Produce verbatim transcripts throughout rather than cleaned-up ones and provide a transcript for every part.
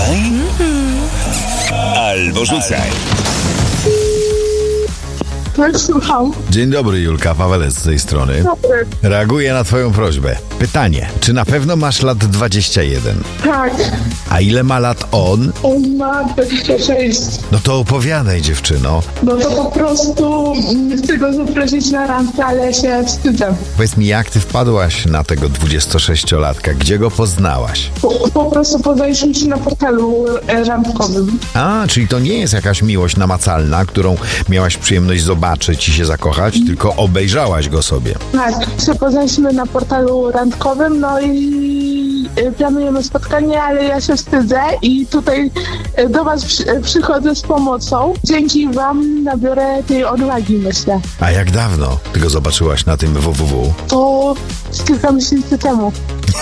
Kochaj albo rzucaj. Tak, słucham. Dzień dobry, Julka, Pawelec z tej strony. Dobry. Reaguję na twoją prośbę. Pytanie, czy na pewno masz lat dwadzieścia jeden? Tak, A ile ma lat on? on ma dwadzieścia sześć. No to opowiadaj, dziewczyno. No to po prostu mm, chcę go zaprosić na randkę, ale się wstydzę. Powiedz mi, jak ty wpadłaś na tego dwudziestosześciolatka? Gdzie go poznałaś? Po, po prostu poznaliśmy się na portalu e, randkowym. A, czyli to nie jest jakaś miłość namacalna, którą miałaś przyjemność zobaczyć i się zakochać, tylko obejrzałaś go sobie. Tak, się poznaliśmy na portalu randkowym, no i e, planujemy spotkanie, ale ja się wstydzę i tutaj e, do was przy, e, przychodzę z pomocą. Dzięki wam nabiorę tej odwagi, myślę. A jak dawno ty go zobaczyłaś na tym www? To kilka miesięcy temu.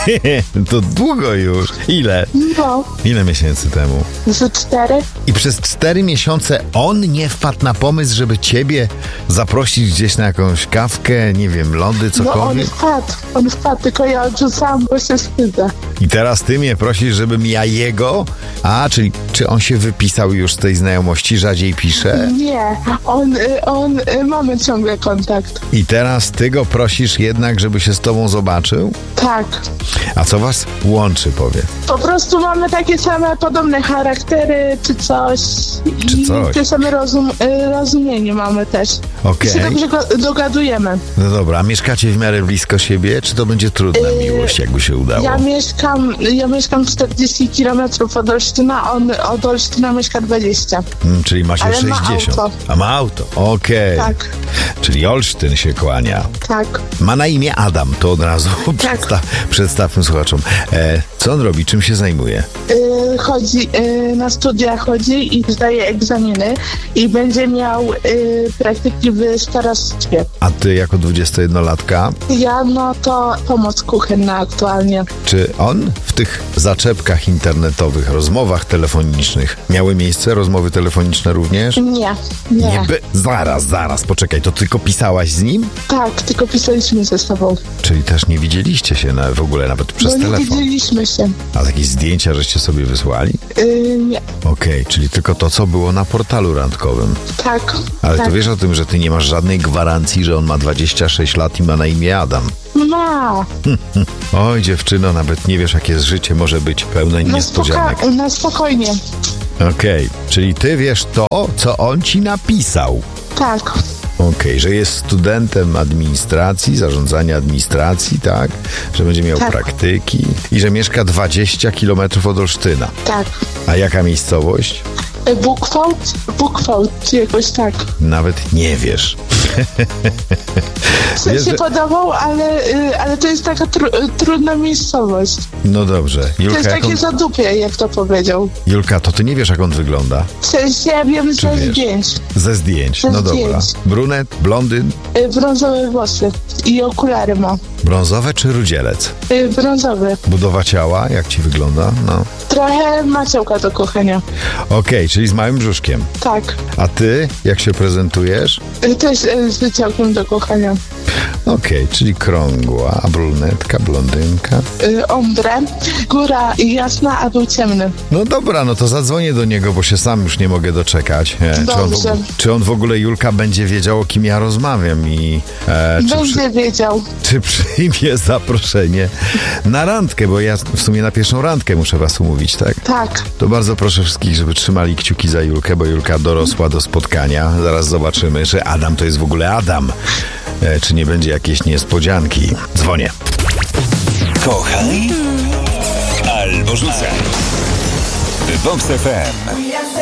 To długo już. Ile? No, Ile miesięcy temu? z cztery. I przez cztery miesiące on nie wpadł na pomysł, żeby ciebie zaprosić gdzieś na jakąś kawkę, nie wiem, lody, No on cokolwiek? wpadł, on wpadł, tylko ja odrzucałam, bo się wstydzę. I teraz ty mnie prosisz, żebym ja jego? A, czyli czy on się wypisał już z tej znajomości, rzadziej pisze? Nie, on, y, on, y, mamy ciągle kontakt. I teraz ty go prosisz jednak, żeby się z tobą zobaczył? Tak. A co was łączy, powiedz? Po prostu mamy takie same, podobne charaktery, czy coś. Czy I coś. te same rozum, y, rozumienie mamy też. Okej. I się dobrze go, dogadujemy. No dobra, a mieszkacie w miarę blisko siebie, czy to będzie trudna Yy, miłość, jakby się udało? Ja mieszkam, ja mieszkam czterdzieści kilometrów od Olsztyna, on od Olsztyna mieszka dwadzieścia. Mm, czyli macie Ale ma sześćdziesiąt. auto. A ma auto, okej. Tak. Czyli Olsztyn się kłania. Tak. Ma na imię Adam, to od razu przedsta- przedstawmy słuchaczom. E, co on robi, czym się zajmuje? Y, chodzi, y, na studia chodzi i zdaje egzaminy i będzie miał y, praktyki w starostwie. A ty jako dwudziestojednolatka, Ja no to pomoc kuchenna aktualnie. czy on w tych zaczepkach internetowych, rozmowach telefonicznych miały miejsce rozmowy telefoniczne również? Nie, nie. by... Zaraz, zaraz, poczekaj, to tylko pisałaś z nim? Tak, tylko pisaliśmy ze sobą. Czyli też nie widzieliście się na, w ogóle nawet przez Bo nie telefon? widzieliśmy się. A jakieś zdjęcia żeście sobie wysłali? Y, nie. Okej, czyli tylko to, co było na portalu randkowym. Tak. Ale tak. to wiesz o tym, że ty nie masz żadnej gwarancji, że on ma dwadzieścia sześć lat i ma na imię Adam. Ma. Oj, dziewczyno, nawet nie wiesz, jakie życie może być pełne Na, niespodzianek. spoka- na spokojnie. Okej, czyli ty wiesz to, co on ci napisał. Tak. Okej, że jest studentem administracji, zarządzania administracji, tak? Że będzie miał Tak. praktyki i że mieszka dwadzieścia kilometrów od Olsztyna. Tak. A jaka miejscowość? Y, Bukwałt? Bukwałt, czy jakoś tak. Nawet nie wiesz. W sensie Wiesz, że- podobał, ale, y, ale to jest taka tru- y, trudna miejscowość. No dobrze. To Julka, jest jak takie on... zadupie, jak to powiedział. Julka, to ty nie wiesz, jak on wygląda? W sensie ja wiem Czy ze wiesz? zdjęć. Ze zdjęć. Ze No dobra. zdjęć. Brunet, blondyn, Y, Brązowe włosy i okulary ma. brązowe czy rudzielec? Y, Brązowy. Budowa ciała, jak ci wygląda? No. Trochę maciołka do kochania. Okej, czyli z małym brzuszkiem. Tak. A ty, jak się prezentujesz? Y, Też y, z wyciałkiem do kochania. Okej, czyli krągła, a brunetka, blondynka. Y, Ombre. Góra jasna, a dół ciemny. No dobra, no to zadzwonię do niego, bo się sam już nie mogę doczekać. E, czy, on w, Dobrze. ogóle- czy on w ogóle, Julka, będzie wiedział, o kim ja rozmawiam i e, czy, przy, Będzie wiedział. czy przyjmie zaproszenie na randkę, bo ja w sumie na pierwszą randkę muszę was umówić, tak? Tak. To bardzo proszę wszystkich, żeby trzymali kciuki za Julkę, bo Julka dorosła do spotkania. Zaraz zobaczymy, że Adam to jest w ogóle Adam. E, czy nie będzie jakiejś niespodzianki? Dzwonię. Kochaj albo rzucaj. Vox F M.